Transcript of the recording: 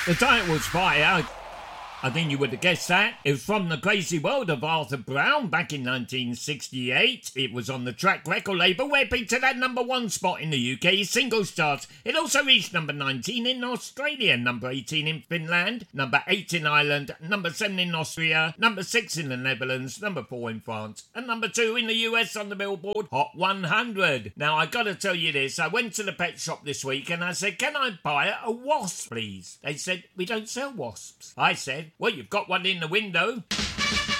The title was Fire. I think you would have guessed that. It was from The Crazy World of Arthur Brown back in 1968. It was on the Track record label where it peaked at that number 1 spot in the UK singles charts. It also reached number 19 in Australia, number 18 in Finland, number 8 in Ireland, number 7 in Austria, number 6 in the Netherlands, number 4 in France, and number 2 in the US on the Billboard Hot 100. Now, I gotta tell you this, I went to the pet shop this week and I said, can I buy a wasp, please? They said, we don't sell wasps. I said, well, you've got one in the window.